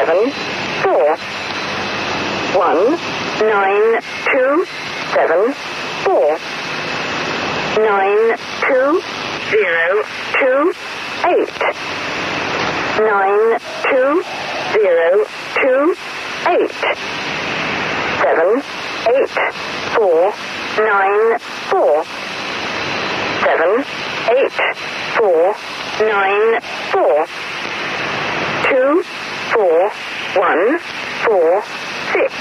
7 4 1 9 2 7 4 9 2 0 2 8 9 2 0 2 8 7 8 4 9 4 7 8 4 9 4 2 4 1 4 6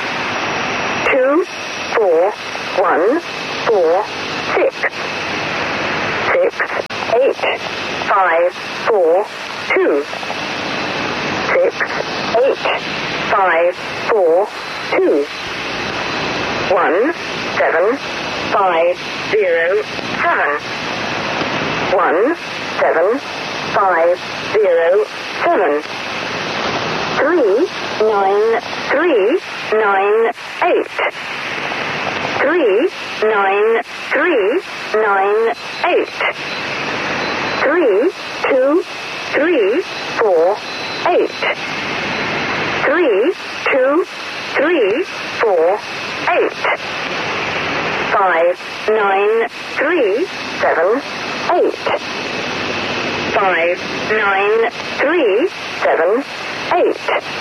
2 4 1 4 6 6 8 5 4 2 6 8 5 4 2 1 7 5 0 7 1 7 5 0 7 3 9 3 9 8 3 9 3 9 8 3 2 3 4 8 3 2 3 4 8 5 9 3 7 8 5 9 3 7 8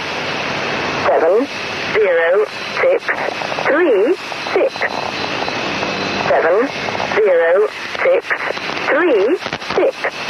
7 0 6 3 6 7 0 6 3 6